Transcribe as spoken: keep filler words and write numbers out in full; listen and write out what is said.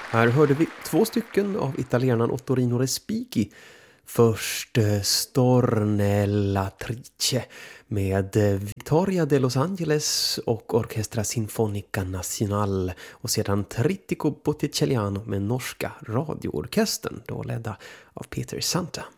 Här hörde vi två stycken av italienaren Ottorino Respighi. Först Stornellatrice med Victoria de Los Angeles och Orchestra Sinfonica Nacional. Och sedan Trittico Botticelliano med norska radioorkestern, då ledda av Peter Santa.